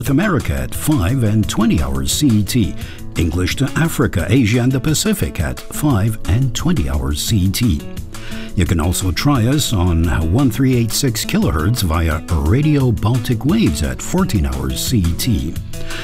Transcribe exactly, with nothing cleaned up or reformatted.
North America at five and twenty hours C E T. English to Africa, Asia and the Pacific at five and twenty hours C E T. You can also try us on one three eight six kilohertz via Radio Baltic Waves at fourteen hours C E T.